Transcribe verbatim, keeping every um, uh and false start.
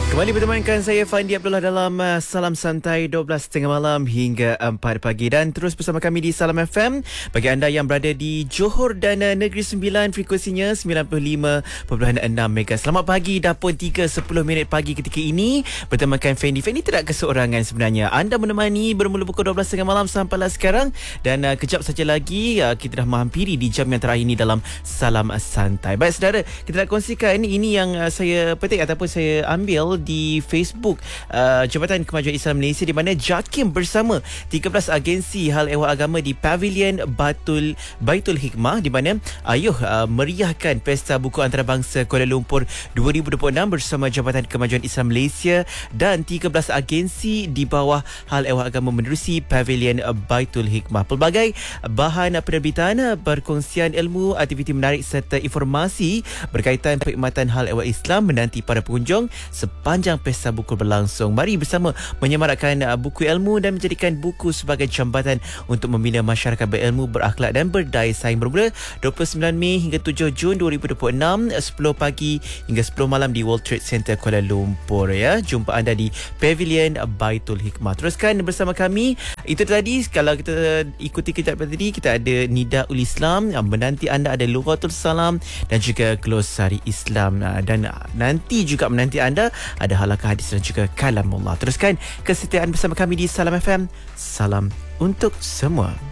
Kembali bertemankan saya Fandi Abdullah dalam uh, Salam Santai dua belas tiga puluh malam hingga empat pagi, dan terus bersama kami di Salam F M. Bagi anda yang berada di Johor dan uh, Negeri Sembilan, frekuensinya sembilan puluh lima perpuluhan enam mega. Selamat pagi, dah pun tiga sepuluh minit pagi ketika ini bertemankan Fendi. Fendi tidak keseorangan sebenarnya. Anda menemani bermula pukul dua belas tiga puluh malam sampailah sekarang, dan uh, kejap saja lagi uh, kita dah menghampiri di jam yang terakhir ini dalam Salam Santai. Baik saudara, kita nak kongsikan ini, ini yang uh, saya petik ataupun saya ambil di Facebook uh, Jabatan Kemajuan Islam Malaysia, di mana JAKIM bersama tiga belas agensi hal ehwal agama di Pavilion Batul Baitul Hikmah, di mana ayuh uh, meriahkan Pesta Buku Antarabangsa Kuala Lumpur dua ribu dua puluh enam bersama Jabatan Kemajuan Islam Malaysia dan tiga belas agensi di bawah hal ehwal agama menerusi Pavilion Baitul Hikmah. Pelbagai bahan penerbitan, perkongsian ilmu, aktiviti menarik serta informasi berkaitan perkhidmatan hal ehwal Islam menanti para pengunjung sepanjang Pesta Buku berlangsung. Mari bersama menyemarakkan uh, buku ilmu dan menjadikan buku sebagai jambatan untuk membina masyarakat berilmu, berakhlak dan berdaya saing. Bermula dua puluh sembilan Mei hingga tujuh Jun dua ribu dua puluh enam, sepuluh pagi hingga sepuluh malam di World Trade Center Kuala Lumpur ya. Jumpa anda di Pavilion Baitul Hikmah. Teruskan bersama kami. Itu tadi, kalau kita ikuti kejap tadi, kita ada Nidaul Islam, menanti anda ada Lughatul Salam dan juga Glosari Islam, dan nanti juga menanti anda ada halaqah hadis dan juga kalamullah. Teruskan kesetiaan bersama kami di Salam F M. Salam untuk semua.